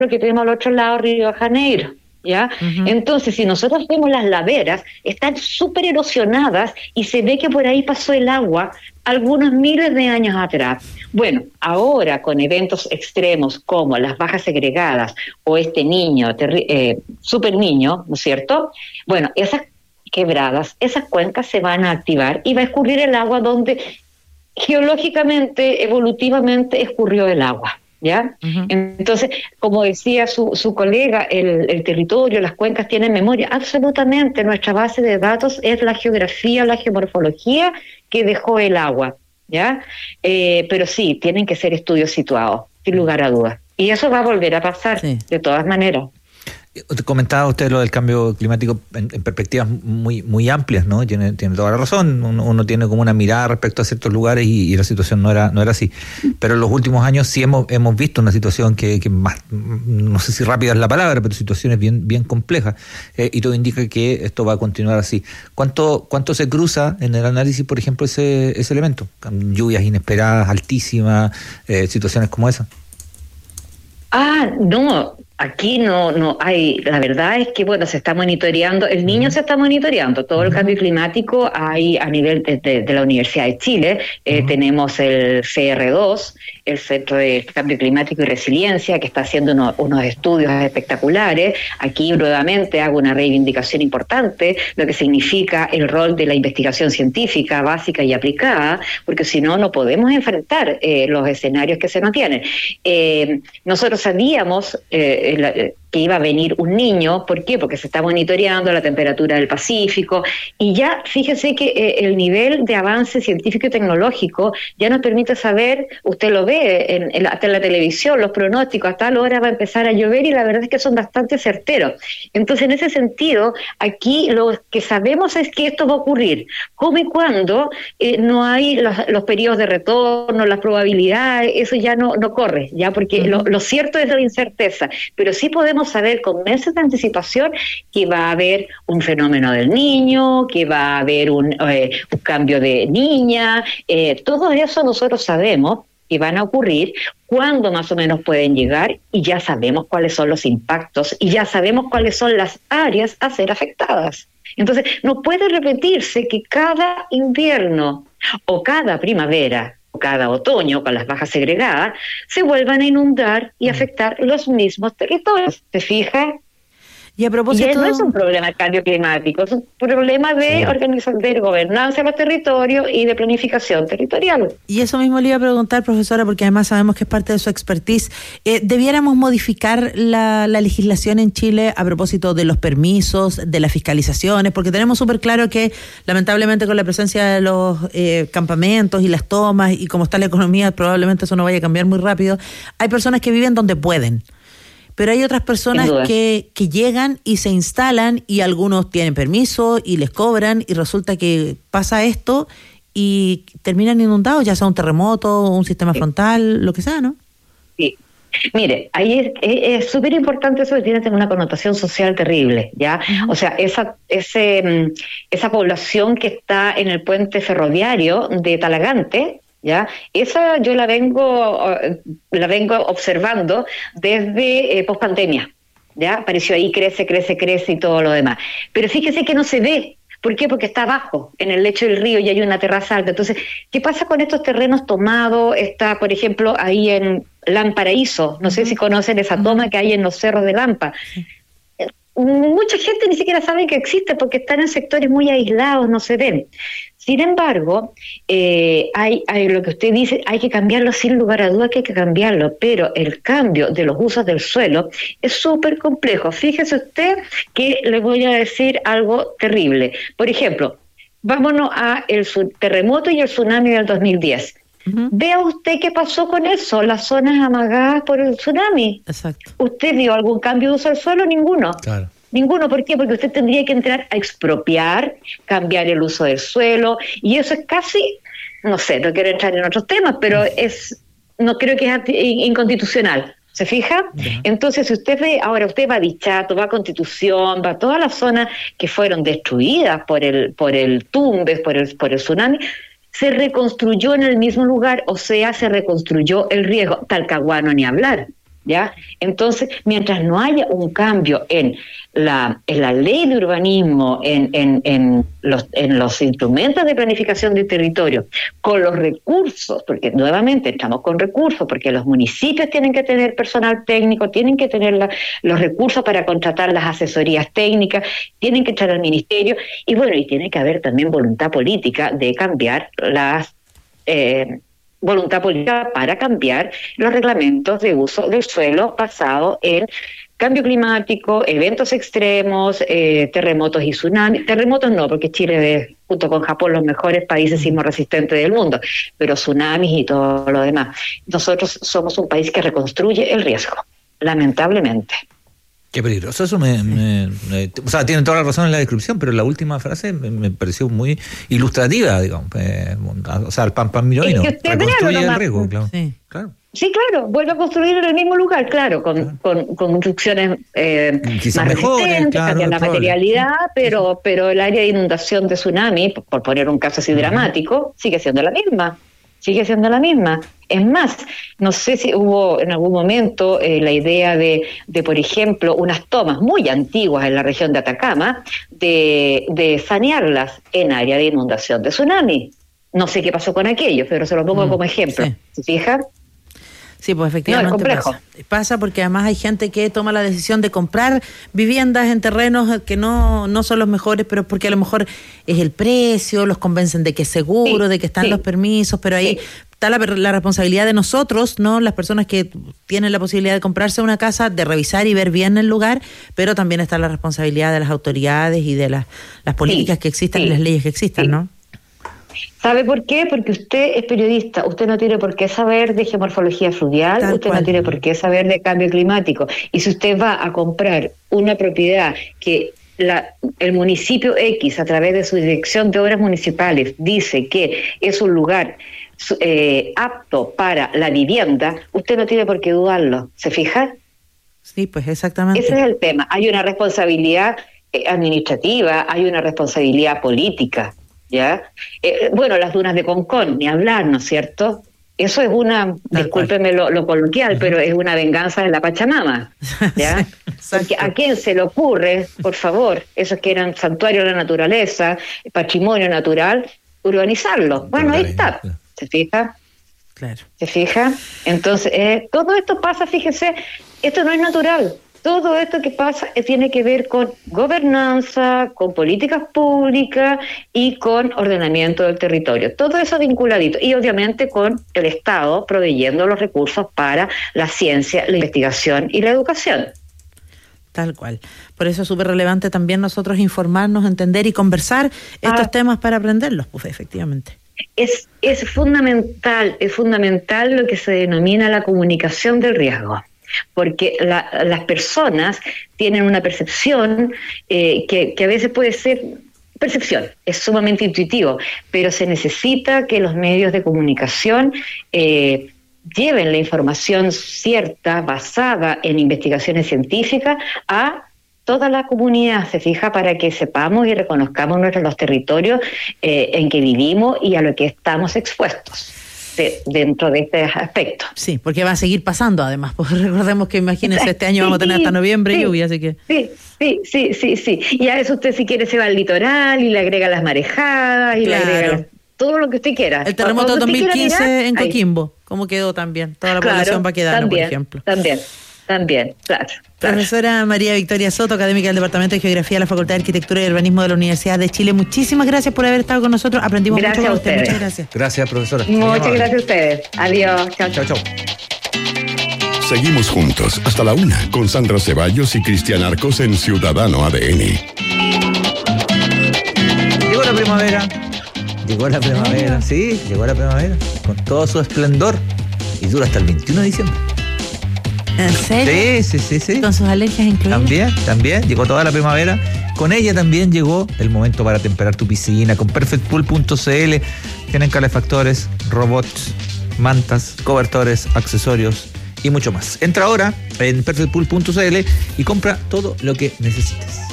que tenemos al otro lado, Río de Janeiro. ¿Ya? Uh-huh. Entonces, si nosotros vemos las laderas, están súper erosionadas y se ve que por ahí pasó el agua algunos miles de años atrás. Bueno, ahora con eventos extremos como las bajas segregadas o este niño, super niño, ¿no es cierto? Bueno, esas quebradas, esas cuencas se van a activar y va a escurrir el agua donde geológicamente, evolutivamente escurrió el agua. ¿Ya? Uh-huh. Entonces, como decía su colega, el territorio, las cuencas tienen memoria. Absolutamente, nuestra base de datos es la geografía, la geomorfología que dejó el agua, ¿ya? Pero sí, tienen que ser estudios situados, sin lugar a dudas. Y eso va a volver a pasar, sí, de todas maneras. Comentaba usted lo del cambio climático en perspectivas muy amplias, ¿no? Tiene toda la razón. Uno tiene como una mirada respecto a ciertos lugares y la situación no era así. Pero en los últimos años sí hemos visto una situación que más, no sé si rápida es la palabra, pero situaciones bien complejas. Y todo indica que esto va a continuar así. ¿Cuánto se cruza en el análisis, por ejemplo, ese elemento? Lluvias inesperadas, altísimas, situaciones como esa. No. Aquí no hay, la verdad es que, bueno, se está monitoreando, el niño se está monitoreando, todo el cambio climático hay a nivel de la Universidad de Chile, tenemos el CR2, el Centro de Cambio Climático y Resiliencia, que está haciendo unos estudios espectaculares. Aquí nuevamente hago una reivindicación importante, lo que significa el rol de la investigación científica básica y aplicada, porque si no podemos enfrentar los escenarios que se nos tienen. Nosotros sabíamos que iba a venir un niño. ¿Por qué? Porque se está monitoreando la temperatura del Pacífico y ya fíjese que el nivel de avance científico y tecnológico ya nos permite saber, usted lo ve hasta en la televisión, los pronósticos, a tal hora va a empezar a llover y la verdad es que son bastante certeros. Entonces, en ese sentido, aquí lo que sabemos es que esto va a ocurrir. ¿Cómo y cuándo? No hay los periodos de retorno, las probabilidades, eso ya no corre, ya, porque lo cierto es la incerteza, pero sí podemos saber con meses de anticipación que va a haber un fenómeno del niño, que va a haber un cambio de niña, todo eso nosotros sabemos que van a ocurrir, cuándo más o menos pueden llegar y ya sabemos cuáles son los impactos y ya sabemos cuáles son las áreas a ser afectadas. Entonces, no puede repetirse que cada invierno o cada primavera o cada otoño con las bajas segregadas se vuelvan a inundar y afectar los mismos territorios. ¿Se fija? Y a propósito, no es un problema de cambio climático, es un problema de gobernanza de los territorios y de planificación territorial. Y eso mismo le iba a preguntar, profesora, porque además sabemos que es parte de su expertise. ¿Debiéramos modificar la legislación en Chile a propósito de los permisos, de las fiscalizaciones? Porque tenemos súper claro que, lamentablemente, con la presencia de los campamentos y las tomas y como está la economía, probablemente eso no vaya a cambiar muy rápido. Hay personas que viven donde pueden. Pero hay otras personas que llegan y se instalan y algunos tienen permiso y les cobran y resulta que pasa esto y terminan inundados, ya sea un terremoto, un sistema frontal, lo que sea, ¿no? Sí. Mire, ahí es súper importante eso que tiene una connotación social terrible, ¿ya? O sea, esa población que está en el puente ferroviario de Talagante, ¿ya? Esa yo la vengo observando desde pospandemia, ¿ya? Apareció ahí, crece y todo lo demás. Pero fíjese que no se ve. ¿Por qué? Porque está abajo, en el lecho del río, y hay una terraza alta. Entonces, ¿qué pasa con estos terrenos tomados? Está, por ejemplo, ahí en Lamparaíso. No sé si conocen esa toma que hay en los cerros de Lampa. Mucha gente ni siquiera sabe que existe porque están en sectores muy aislados, no se ven. Sin embargo, hay lo que usted dice, hay que cambiarlo, sin lugar a dudas que hay que cambiarlo, pero el cambio de los usos del suelo es súper complejo. Fíjese usted que le voy a decir algo terrible. Por ejemplo, vámonos a el terremoto y el tsunami del 2010. Vea usted qué pasó con eso, las zonas amagadas por el tsunami. Exacto. ¿Usted vio algún cambio de uso del suelo? Ninguno. Claro. Ninguno. ¿Por qué? Porque usted tendría que entrar a expropiar, cambiar el uso del suelo, y eso es casi, no sé, no quiero entrar en otros temas, pero no creo que es inconstitucional. ¿Se fija? Entonces, si usted ve, ahora usted va a Dichato, va a Constitución, va a todas las zonas que fueron destruidas por el Tumbes, por el tsunami, se reconstruyó en el mismo lugar, o sea, se reconstruyó el riesgo. Talcahuano ni hablar. ¿ya? Entonces, mientras no haya un cambio en la ley de urbanismo, en los instrumentos de planificación del territorio, con los recursos, porque nuevamente estamos con recursos, porque los municipios tienen que tener personal técnico, tienen que tener los recursos para contratar las asesorías técnicas, tienen que entrar al ministerio, y bueno, y tiene que haber también voluntad política de cambiar voluntad política para cambiar los reglamentos de uso del suelo basado en cambio climático, eventos extremos, terremotos y tsunamis. Terremotos no, porque Chile es, junto con Japón, los mejores países sismo resistentes del mundo, pero tsunamis y todo lo demás. Nosotros somos un país que reconstruye el riesgo, lamentablemente. Qué peligroso eso. O sea, tienen toda la razón en la descripción, pero la última frase me pareció muy ilustrativa, digamos. O sea, el pan miroino. Es que reconstruye el riesgo, claro. Sí. Claro. Sí, claro, vuelve a construir en el mismo lugar, claro, con construcciones más resistentes, cambiar la materialidad, pero el área de inundación de tsunami, por poner un caso así dramático, sigue siendo la misma. Es más, no sé si hubo en algún momento la idea de, por ejemplo, unas tomas muy antiguas en la región de Atacama, de sanearlas en área de inundación de tsunami. No sé qué pasó con aquello, pero se lo pongo como ejemplo. Sí. ¿Se fija? Sí, pues efectivamente pasa porque además hay gente que toma la decisión de comprar viviendas en terrenos que no son los mejores, pero porque a lo mejor es el precio, los convencen de que es seguro, de que están los permisos, pero ahí está la responsabilidad de nosotros, ¿no? Las personas que tienen la posibilidad de comprarse una casa, de revisar y ver bien el lugar, pero también está la responsabilidad de las autoridades y de las políticas que existan y las leyes que existan, ¿no? ¿Sabe por qué? Porque usted es periodista, usted no tiene por qué saber de geomorfología fluvial, no tiene por qué saber de cambio climático. Y si usted va a comprar una propiedad que el municipio X, a través de su dirección de obras municipales, dice que es un lugar apto para la vivienda, usted no tiene por qué dudarlo. ¿Se fija? Sí, pues exactamente. Ese es el tema. Hay una responsabilidad administrativa, hay una responsabilidad política. ¿Ya? Bueno, las dunas de Concón, ni hablar, ¿no es cierto? Eso es discúlpeme lo coloquial, pero es una venganza de la Pachamama, ¿ya? Porque ¿a quién se le ocurre, por favor, esos que eran santuarios de la naturaleza, patrimonio natural, urbanizarlo? Bueno, ahí está, ¿se fija? Claro. ¿Se fija? Entonces, todo esto pasa, fíjese, esto no es natural. Todo esto que pasa tiene que ver con gobernanza, con políticas públicas y con ordenamiento del territorio. Todo eso vinculadito. Y obviamente con el Estado proveyendo los recursos para la ciencia, la investigación y la educación. Tal cual. Por eso es súper relevante también nosotros informarnos, entender y conversar estos temas para aprenderlos, pues efectivamente. Es fundamental lo que se denomina la comunicación del riesgo. Porque las personas tienen una percepción que a veces puede ser percepción, es sumamente intuitivo, pero se necesita que los medios de comunicación lleven la información cierta, basada en investigaciones científicas, a toda la comunidad, se fija, para que sepamos y reconozcamos los territorios en que vivimos y a lo que estamos expuestos. Dentro de este aspecto. Sí, porque va a seguir pasando además, porque recordemos que imagínense, este año vamos a tener hasta noviembre lluvia, así que... Sí. Y a eso usted si quiere se va al litoral y le agrega las marejadas y le agrega todo lo que usted quiera. El terremoto 2015 en Coquimbo, ¿cómo quedó también? Toda la población va quedando, por ejemplo. También, claro. Profesora María Victoria Soto, académica del Departamento de Geografía de la Facultad de Arquitectura y Urbanismo de la Universidad de Chile. Muchísimas gracias por haber estado con nosotros. Aprendimos mucho con usted. Muchas gracias. Gracias, profesora. Muchas gracias a ustedes. Adiós. Chao. Seguimos juntos hasta la 1 con Sandra Ceballos y Cristian Arcos en Ciudadano ADN. Llegó la primavera. Sí, llegó la primavera. Con todo su esplendor. Y dura hasta el 21 de diciembre. ¿En serio? Sí. ¿Con sus alergias incluidas? También. Llegó toda la primavera. Con ella también llegó el momento para temperar tu piscina. Con perfectpool.cl tienen calefactores, robots, mantas, cobertores, accesorios y mucho más. Entra ahora en perfectpool.cl y compra todo lo que necesites.